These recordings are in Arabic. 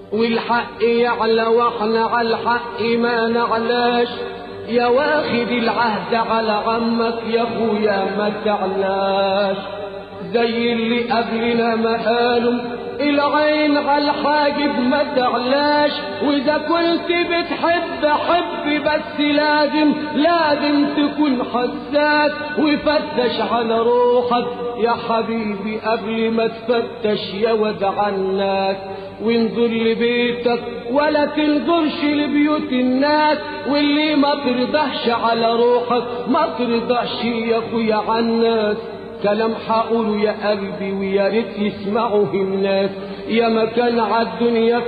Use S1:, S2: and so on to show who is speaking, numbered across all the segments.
S1: والحق يعلى واحنا على الحق ما نعلاش. يا واخد العهد على عمك يا اخويا ما تعلاش. زي اللي قبلنا ما قالوا العين على الحاجب ما تعلاش. واذا كنت بتحب حب بس لازم تكون حساس وفتش على روحك يا حبيبي قبل ما تفتش يا ود عنك. وانظر لبيتك ولا تنظرش لبيوت الناس. واللي ما ترضحش على روحك ما ترضحش يا اخويا عنك. كلام حقوله يا قلبي ويا ريت يسمعه الناس. يا مكان عالدنيا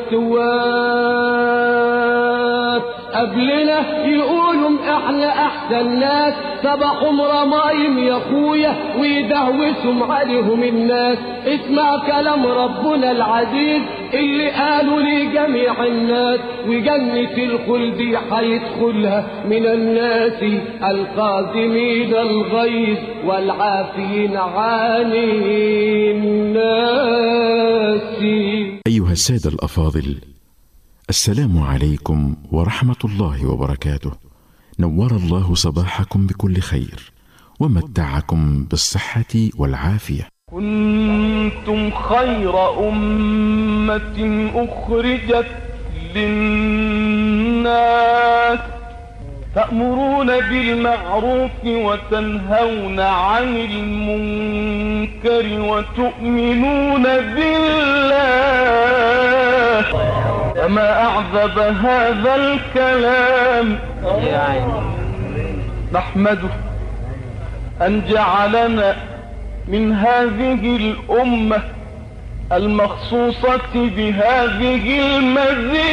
S1: فتوات قبلنا يقولوا احنا احسن ناس. صباحهم رمايم يا اخويا ويدهوسهم عليهم الناس. اسمع كلام ربنا العزيز اللي قالوا لجميع الناس. وجنة الخلد حيدخلها من الناس القادمين الغيظ والعافين عن الناس.
S2: أيها السادة الأفاضل، السلام عليكم ورحمة الله وبركاته. نور الله صباحكم بكل خير ومتعكم بالصحة والعافية.
S3: كنتم خير أمة أخرجت للناس تأمرون بالمعروف وتنهون عن المنكر وتؤمنون بالله. فما أعذب هذا الكلام. نحمده أن جعلنا من هذه الأمة المخصوصة بهذه المزية